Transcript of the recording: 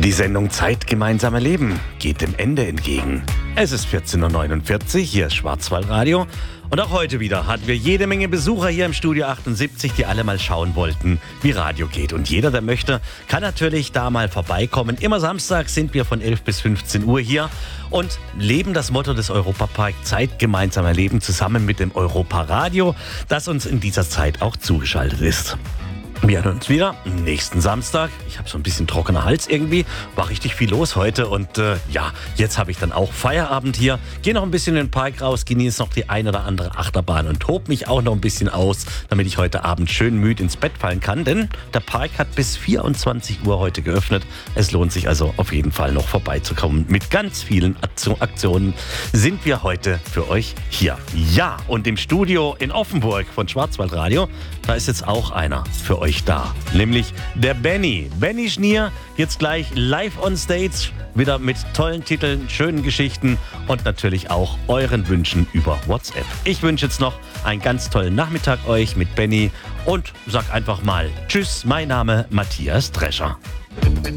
Die Sendung Zeit gemeinsam erleben geht dem Ende entgegen. Es ist 14.49 Uhr, hier ist Schwarzwaldradio. Und auch heute wieder hatten wir jede Menge Besucher hier im Studio 78, die alle mal schauen wollten, wie Radio geht. Und jeder, der möchte, kann natürlich da mal vorbeikommen. Immer Samstag sind wir von 11 bis 15 Uhr hier und leben das Motto des Europapark Zeit gemeinsam erleben zusammen mit dem Europa-Radio, das uns in dieser Zeit auch zugeschaltet ist. Wir hören uns wieder nächsten Samstag. Ich habe so ein bisschen trockener Hals irgendwie. War richtig viel los heute und jetzt habe ich dann auch Feierabend hier. Gehe noch ein bisschen in den Park raus, genieße noch die ein oder andere Achterbahn und tob mich auch noch ein bisschen aus, damit ich heute Abend schön müde ins Bett fallen kann. Denn der Park hat bis 24 Uhr heute geöffnet. Es lohnt sich also auf jeden Fall noch vorbeizukommen. Mit ganz vielen Aktionen sind wir heute für euch hier. Ja, und im Studio in Offenburg von Schwarzwaldradio, da ist jetzt auch einer für euch da, nämlich der Benny. Benny Schnier, jetzt gleich live on stage, wieder mit tollen Titeln, schönen Geschichten und natürlich auch euren Wünschen über WhatsApp. Ich wünsche jetzt noch einen ganz tollen Nachmittag euch mit Benny und sag einfach mal Tschüss, mein Name Matthias Drescher.